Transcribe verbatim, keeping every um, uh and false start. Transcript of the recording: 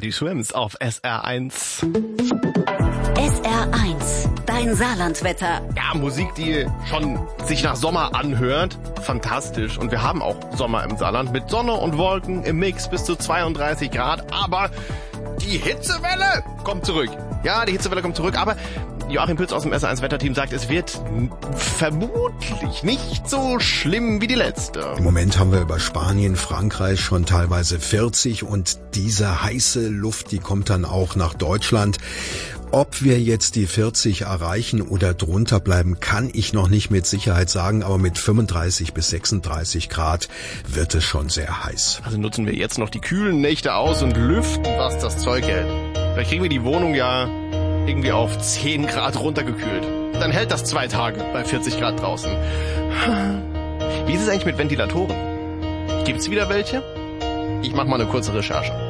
Body Swims auf S R eins. S R eins, dein Saarlandwetter. Ja, Musik, die schon sich nach Sommer anhört. Fantastisch. Und wir haben auch Sommer im Saarland mit Sonne und Wolken im Mix bis zu zweiunddreißig Grad. Aber die Hitzewelle kommt zurück. Ja, die Hitzewelle kommt zurück. Aber Joachim Pütz aus dem S R eins Wetterteam sagt, es wird vermutlich nicht so schlimm wie die letzte. Im Moment haben wir über Spanien, Frankreich schon teilweise vierzig und diese heiße Luft, die kommt dann auch nach Deutschland. Ob wir jetzt die vierzig erreichen oder drunter bleiben, kann ich noch nicht mit Sicherheit sagen, aber mit fünfunddreißig bis sechsunddreißig Grad wird es schon sehr heiß. Also nutzen wir jetzt noch die kühlen Nächte aus und lüften, was das Zeug hält. Vielleicht kriegen wir die Wohnung ja irgendwie auf zehn Grad runtergekühlt. Dann hält das zwei Tage bei vierzig Grad draußen. Wie ist es eigentlich mit Ventilatoren? Gibt's wieder welche? Ich mach mal eine kurze Recherche.